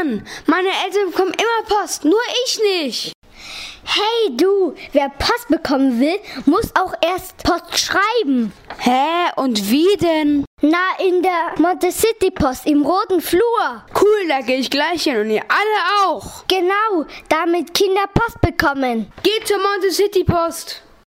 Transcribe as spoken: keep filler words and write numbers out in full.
Mann, meine Eltern bekommen immer Post, nur ich nicht. Hey du, wer Post bekommen will, muss auch erst Post schreiben. Hä, und wie denn? Na, in der Montecity Post im roten Flur. Cool, da gehe ich gleich hin und ihr alle auch. Genau, damit Kinder Post bekommen. Geht zur Montecity Post.